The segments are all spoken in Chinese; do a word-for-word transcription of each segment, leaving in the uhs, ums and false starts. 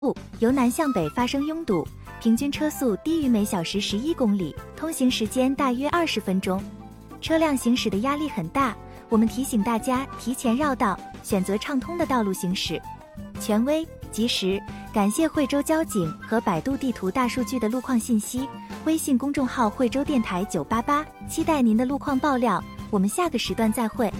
由南向北发生拥堵，平均车速低于每小时十一公里，通行时间大约二十分钟，车辆行驶的压力很大。我们提醒大家提前绕道，选择畅通的道路行驶。权威、及时，感谢惠州交警和百度地图大数据的路况信息。微信公众号惠州电台九八八，期待您的路况爆料。我们下个时段再会。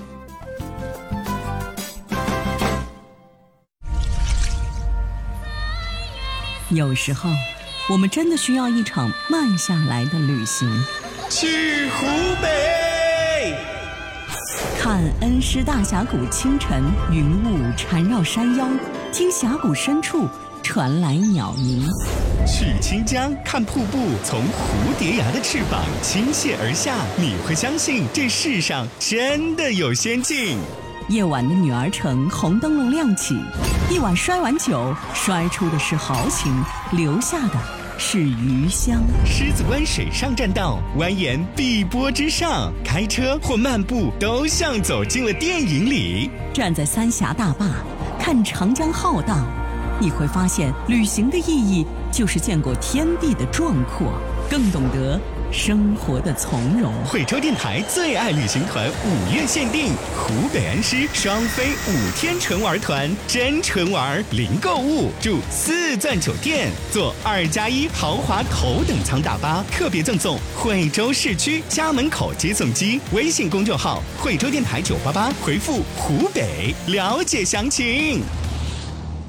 有时候，我们真的需要一场慢下来的旅行。 去湖北， 看恩施大峡谷清晨，云雾缠绕山腰，听峡谷深处传来鸟鸣。 去清江，看瀑布从蝴蝶崖的翅膀倾泻而下，你会相信这世上真的有仙境。 夜晚的女儿城，红灯笼亮起，一碗摔碗酒，摔出的是豪情，留下的是余香。 狮子湾水上栈道，蜿蜒碧波之上，开车或漫步都像走进了电影里。 站在三峡大坝，看长江浩荡，你会发现旅行的意义就是见过天地的壮阔，更懂得生活的从容。 惠州电台最爱旅行团五月限定，湖北恩施双飞五天纯玩团，真纯玩，零购物，住四钻酒店，坐二加一豪华头等舱大巴，特别赠送惠州市区家门口接送机。微信公众号惠州电台九八八，回复湖北了解详情。